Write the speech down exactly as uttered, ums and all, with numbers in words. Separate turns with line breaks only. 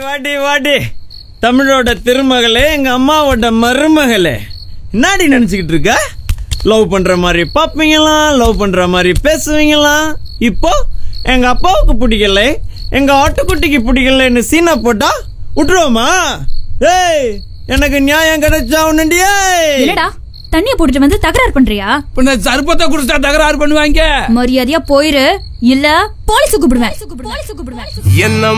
வாடி வாடி தமிழோட திருமகளே, எங்க அம்மாவோட மருமகளே, என்னடி நினைச்சுக்கிட்டு இருக்க? லவ் பண்ற மாதிரி பாப்பீங்களாம், லவ் பண்ற மாதிரி பேசுவீங்களாம். இப்போ எங்க அப்பாவுக்கு பிடிக்கல, எங்க ஆட்டுக்குட்டிக்கு பிடிக்கலன்னு சீனா போட்டா விட்டுருவோமா? ஏய், எனக்கு நியாயம் கிடைச்சா உன்னுண்டியே.
இல்லடா, தண்ணிய போட்டுட்டு வந்து தகராறு பண்றியா?
பின்ன சர்பத்தை குடிச்சா தகராறு பண்ணுவாங்க.
மரியாதையா போயிரு, இல்ல போலீஸ் கூப்பிடுவேன்.
என்ன